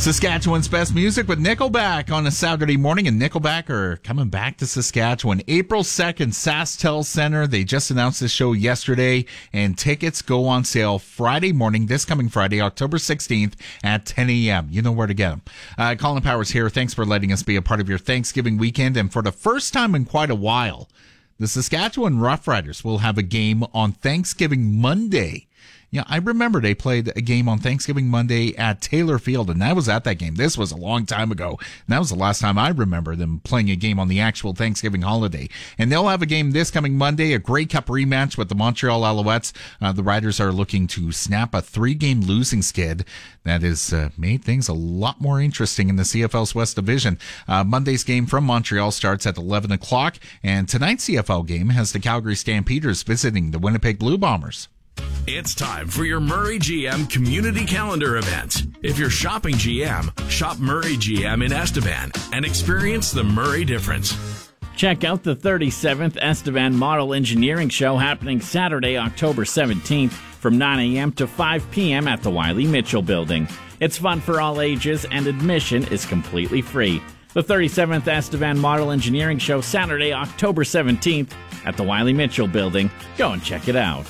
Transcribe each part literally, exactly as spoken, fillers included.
Saskatchewan's best music with Nickelback on a Saturday morning, and Nickelback are coming back to Saskatchewan April second, SaskTel Center. They just announced this show yesterday, and tickets go on sale Friday morning, this coming Friday, October sixteenth at ten a.m. You know where to get them. Uh, Colin Powers here. Thanks for letting us be a part of your Thanksgiving weekend, and for the first time in quite a while, the Saskatchewan Roughriders will have a game on Thanksgiving Monday. Yeah, I remember they played a game on Thanksgiving Monday at Taylor Field, and I was at that game. This was a long time ago. And that was the last time I remember them playing a game on the actual Thanksgiving holiday. And they'll have a game this coming Monday, a Grey Cup rematch with the Montreal Alouettes. Uh, the Riders are looking to snap a three-game losing skid that has uh, made things a lot more interesting in the C F L's West Division. Uh, Monday's game from Montreal starts at eleven o'clock, and tonight's C F L game has the Calgary Stampeders visiting the Winnipeg Blue Bombers. It's time for your Murray G M community calendar event. If you're shopping G M, shop Murray G M in Estevan and experience the Murray difference. Check out the thirty-seventh Estevan Model Engineering Show happening Saturday, October seventeenth from nine a.m. to five p.m. at the Wiley Mitchell Building. It's fun for all ages and admission is completely free. The thirty-seventh Estevan Model Engineering Show Saturday, October seventeenth at the Wiley Mitchell Building. Go and check it out.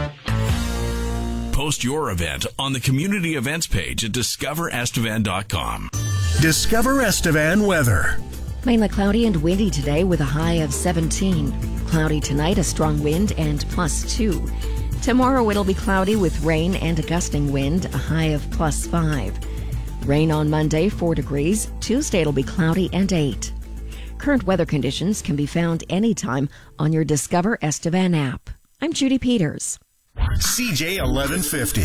Post your event on the community events page at discover estevan dot com. Discover Estevan weather. Mainly cloudy and windy today with a high of seventeen. Cloudy tonight, a strong wind and plus two. Tomorrow it'll be cloudy with rain and a gusting wind, a high of plus five. Rain on Monday, four degrees. Tuesday it'll be cloudy and eight. Current weather conditions can be found anytime on your Discover Estevan app. I'm Judy Peters. C J eleven fifty.